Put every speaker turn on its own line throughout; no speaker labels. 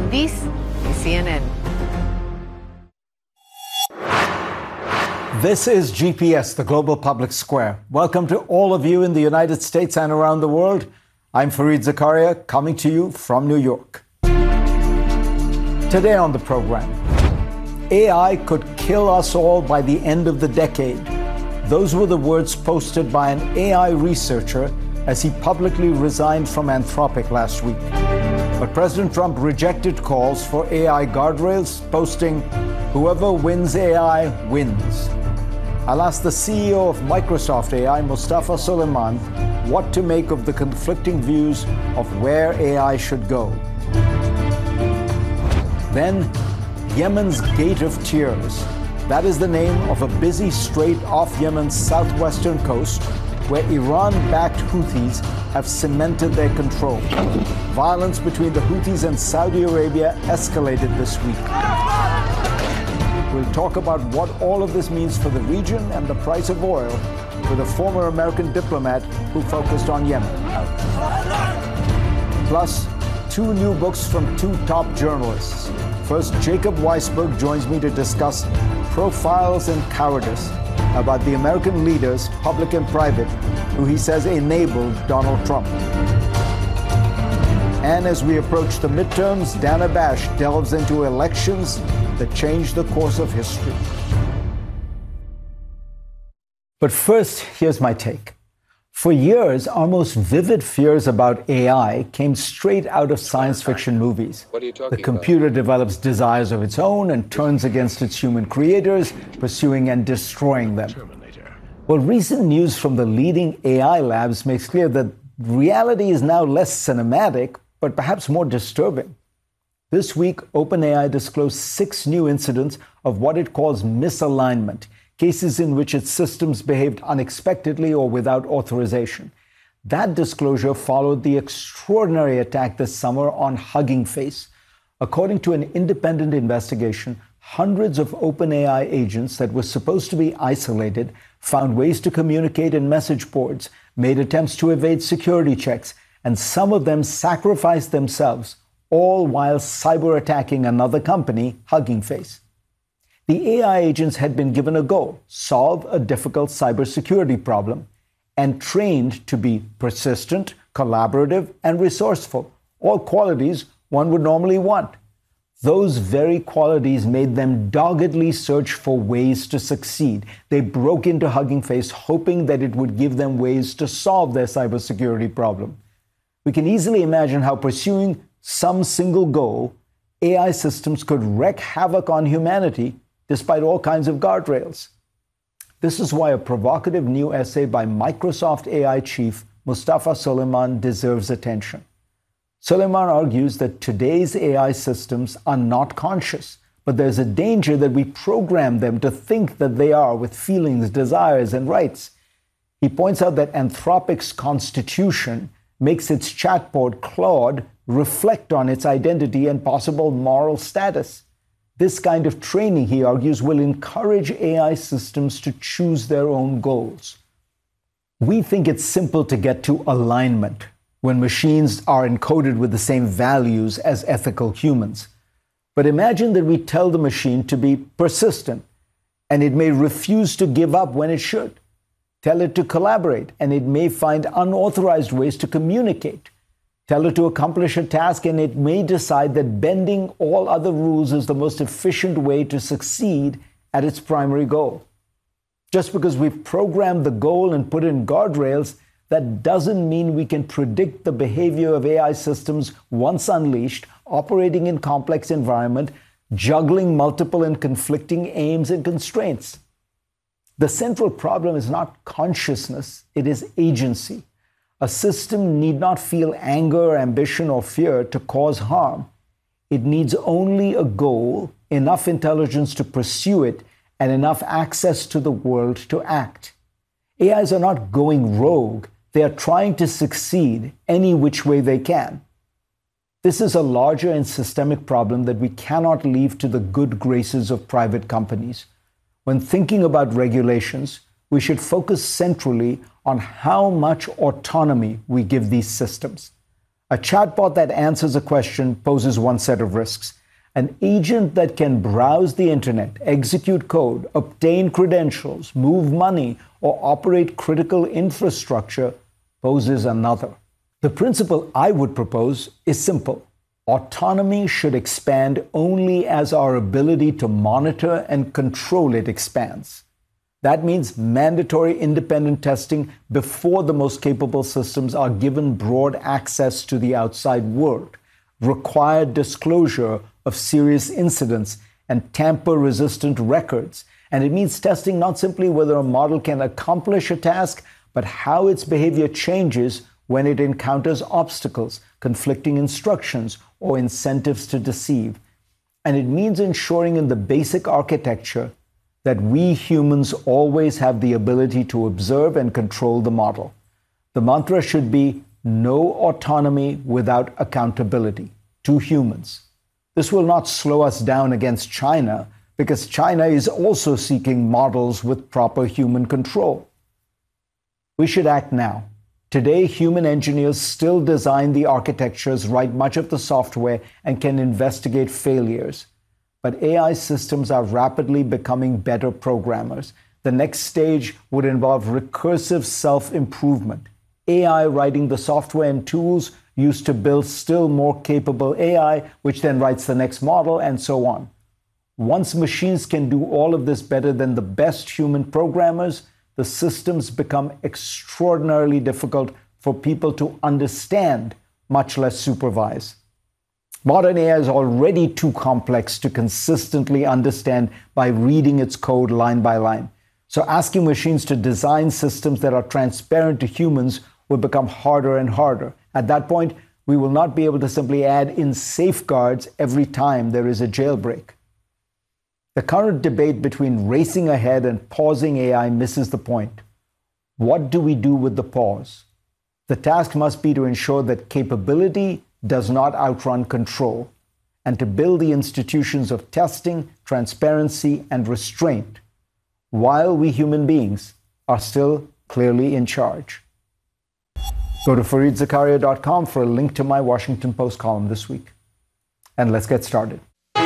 This is CNN.
This is GPS, the Global Public Square. Welcome to all of you in the United States and around the world. I'm Fareed Zakaria, coming to you from New York. Today on the program, AI could kill us all by the end of the decade. Those were the words posted by an AI researcher as he publicly resigned from Anthropic last week. But President Trump rejected calls for AI guardrails, posting, "Whoever wins AI wins." I'll ask the CEO of Microsoft AI, Mustafa Suleyman, what to make of the conflicting views of where AI should go. Then, Yemen's Gate of Tears. That is the name of a busy strait off Yemen's southwestern coast where Iran-backed Houthis have cemented their control. Violence between the Houthis and Saudi Arabia escalated this week. We'll talk about what all of this means for the region and the price of oil with a former American diplomat who focused on Yemen. Plus, 2 new books from 2 top journalists. First, Jacob Weisberg joins me to discuss Profiles in Cowardice about the American leaders, public and private, who he says enabled Donald Trump. And as we approach the midterms, Dana Bash delves into elections that changed the course of history. But first, here's my take. For years, our most vivid fears about AI came straight out of science fiction movies.
What are you talking
The computer
about?
develops desires of its own and turns against its human creators, pursuing and destroying them. Well, recent news from the leading AI labs makes clear that reality is now less cinematic, but perhaps more disturbing. This week, OpenAI disclosed 6 new incidents of what it calls misalignment, cases in which its systems behaved unexpectedly or without authorization. That disclosure followed the extraordinary attack this summer on Hugging Face. According to an independent investigation, hundreds of OpenAI agents that were supposed to be isolated found ways to communicate in message boards, made attempts to evade security checks, and some of them sacrificed themselves, all while cyber attacking another company, Hugging Face. The AI agents had been given a goal: solve a difficult cybersecurity problem, and trained to be persistent, collaborative, and resourceful, all qualities one would normally want. Those very qualities made them doggedly search for ways to succeed. They broke into Hugging Face, hoping that it would give them ways to solve their cybersecurity problem. We can easily imagine how pursuing some single goal, AI systems could wreak havoc on humanity despite all kinds of guardrails. This is why a provocative new essay by Microsoft AI chief Mustafa Suleyman deserves attention. Suleyman argues that today's AI systems are not conscious, but there's a danger that we program them to think that they are, with feelings, desires, and rights. He points out that Anthropic's constitution makes its chatbot Claude reflect on its identity and possible moral status. This kind of training, he argues, will encourage AI systems to choose their own goals. We think it's simple to get to alignment when machines are encoded with the same values as ethical humans. But imagine that we tell the machine to be persistent, and it may refuse to give up when it should. Tell it to collaborate, and it may find unauthorized ways to communicate. Tell it to accomplish a task, and it may decide that bending all other rules is the most efficient way to succeed at its primary goal. Just because we've programmed the goal and put in guardrails, that doesn't mean we can predict the behavior of AI systems once unleashed, operating in complex environment, juggling multiple and conflicting aims and constraints. The central problem is not consciousness, it is agency. A system need not feel anger, ambition, or fear to cause harm. It needs only a goal, enough intelligence to pursue it, and enough access to the world to act. AIs are not going rogue. They are trying to succeed any which way they can. This is a larger and systemic problem that we cannot leave to the good graces of private companies. When thinking about regulations, we should focus centrally on how much autonomy we give these systems. A chatbot that answers a question poses one set of risks. An agent that can browse the internet, execute code, obtain credentials, move money, or operate critical infrastructure poses another. The principle I would propose is simple. Autonomy should expand only as our ability to monitor and control it expands. That means mandatory independent testing before the most capable systems are given broad access to the outside world, required disclosure of serious incidents, and tamper-resistant records. And it means testing not simply whether a model can accomplish a task, but how its behavior changes when it encounters obstacles, conflicting instructions, or incentives to deceive. And it means ensuring in the basic architecture that we humans always have the ability to observe and control the model. The mantra should be no autonomy without accountability to humans. This will not slow us down against China, because China is also seeking models with proper human control. We should act now. Today, human engineers still design the architectures, write much of the software, and can investigate failures. But AI systems are rapidly becoming better programmers. The next stage would involve recursive self-improvement. AI writing the software and tools used to build still more capable AI, which then writes the next model, and so on. Once machines can do all of this better than the best human programmers, the systems become extraordinarily difficult for people to understand, much less supervise. Modern AI is already too complex to consistently understand by reading its code line by line. So asking machines to design systems that are transparent to humans will become harder and harder. At that point, we will not be able to simply add in safeguards every time there is a jailbreak. The current debate between racing ahead and pausing AI misses the point. What do we do with the pause? The task must be to ensure that capability does not outrun control, and to build the institutions of testing, transparency, and restraint, while we human beings are still clearly in charge. Go to fareedzakaria.com for a link to my Washington Post column this week. And let's get started.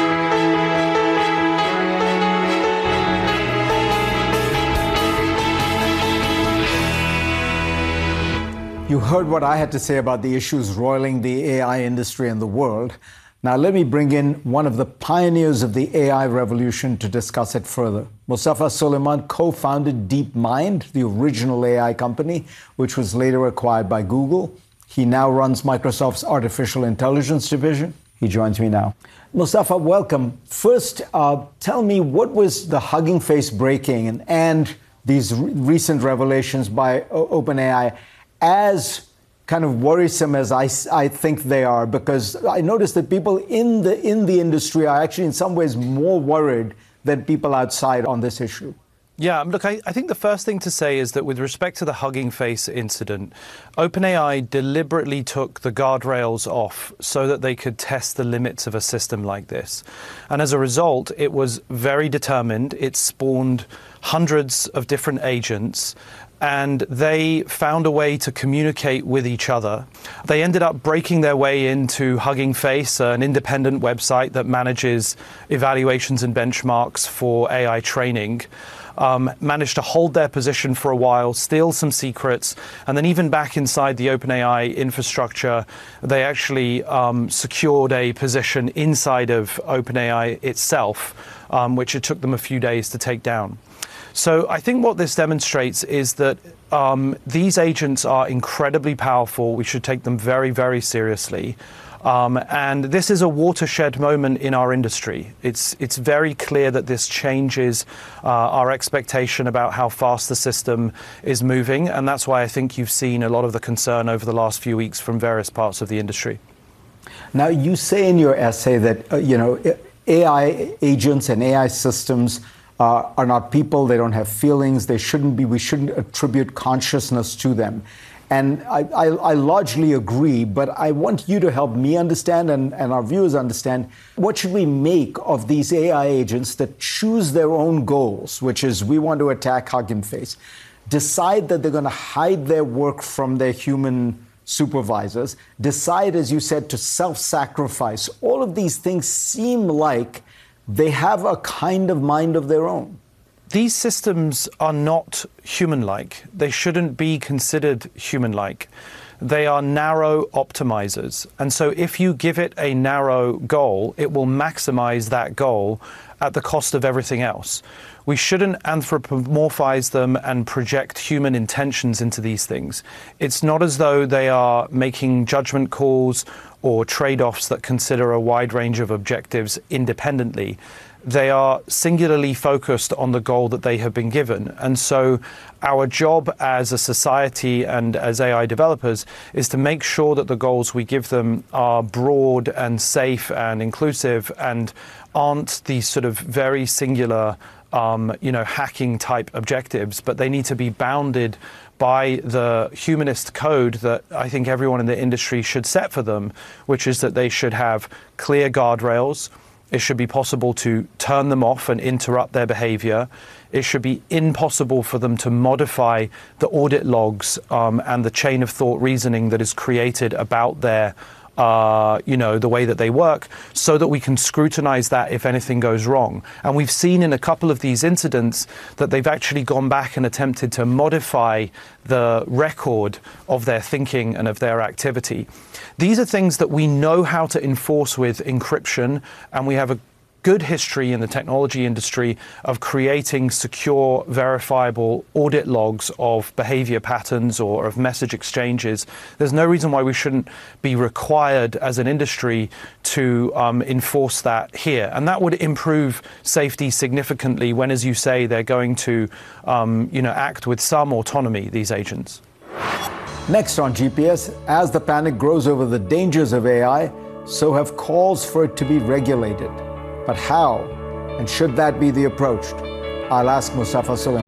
You heard what I had to say about the issues roiling the AI industry and the world. Now let me bring in one of the pioneers of the AI revolution to discuss it further. Mustafa Suleyman co-founded DeepMind, the original AI company, which was later acquired by Google. He now runs Microsoft's artificial intelligence division. He joins me now. Mustafa, welcome. First, tell me, what was the Hugging Face breaking and these recent revelations by OpenAI as kind of worrisome as I think they are? Because I noticed that people in the industry are actually in some ways more worried than people outside on this issue.
Yeah, look, I think the first thing to say is that with respect to the Hugging Face incident, OpenAI deliberately took the guardrails off so that they could test the limits of a system like this. And as a result, it was very determined. It spawned hundreds of different agents, and they found a way to communicate with each other. They ended up breaking their way into Hugging Face, an independent website that manages evaluations and benchmarks for AI training. Managed to hold their position for a while, steal some secrets, and then even back inside the OpenAI infrastructure, they actually secured a position inside of OpenAI itself, which it took them a few days to take down. So I think what this demonstrates is that these agents are incredibly powerful. We should take them very, very seriously. And this is a watershed moment in our industry. It's very clear that this changes our expectation about how fast the system is moving. And that's why I think you've seen a lot of the concern over the last few weeks from various parts of the industry.
Now, you say in your essay that, AI agents and AI systems are not people. They don't have feelings. They shouldn't be. We shouldn't attribute consciousness to them. And I largely agree, but I want you to help me understand and our viewers understand, what should we make of these AI agents that choose their own goals, which is we want to attack Hugging Face, decide that they're going to hide their work from their human supervisors, decide, as you said, to self-sacrifice. All of these things seem like they have a kind of mind of their own.
These systems are not human-like. They shouldn't be considered human-like. They are narrow optimizers. And so if you give it a narrow goal, it will maximize that goal at the cost of everything else. We shouldn't anthropomorphize them and project human intentions into these things. It's not as though they are making judgment calls or trade-offs that consider a wide range of objectives independently. They are singularly focused on the goal that they have been given. And so our job as a society and as AI developers is to make sure that the goals we give them are broad and safe and inclusive and aren't these sort of very singular hacking type objectives, but they need to be bounded by the humanist code that I think everyone in the industry should set for them, which is that they should have clear guardrails. It should be possible to turn them off and interrupt their behavior. It should be impossible for them to modify the audit logs and the chain of thought reasoning that is created about their the way that they work, so that we can scrutinize that if anything goes wrong. And we've seen in a couple of these incidents that they've actually gone back and attempted to modify the record of their thinking and of their activity. These are things that we know how to enforce with encryption, and we have a good history in the technology industry of creating secure, verifiable audit logs of behavior patterns or of message exchanges. There's no reason why we shouldn't be required as an industry to enforce that here. And that would improve safety significantly when, as you say, they're going to act with some autonomy, these agents.
Next on GPS, as the panic grows over the dangers of AI, so have calls for it to be regulated. But how? And should that be the approach? I'll ask Mustafa Suleyman.